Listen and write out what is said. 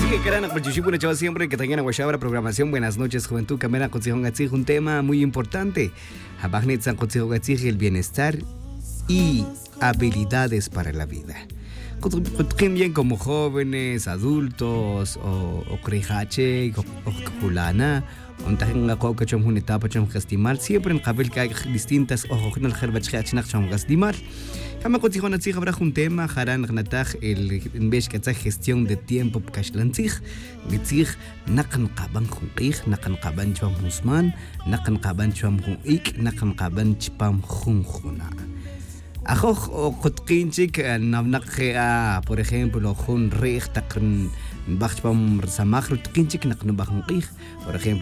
que quedan con Chuchipuna Chava siempre que tengan a programación. Buenas noches, juventud. Camera Consejo Gatzig, un tema muy importante. Habagnet San Consejo Gatzig, el bienestar y habilidades para la vida. Bien como jóvenes, adultos, o crijache, o culana. Untahin ako kachom hunita pa chom kastimal siempre en kabel kay distintas o hoknal kherbach khachnak chom kastimal kama ko tihon atsig habrá un tema haran gnataj el inbesh katsa gestión de tiempo kashlantzig mitzig naqan qaban khunqig naqan qaban chom musman naqan qaban chom ik naqan qaban chpam khunkhuna ajo qutqinchik nabnaq por ejemplo khun riq taqn bachpam samakh qutqinchik naqn bakhunqig por ejemplo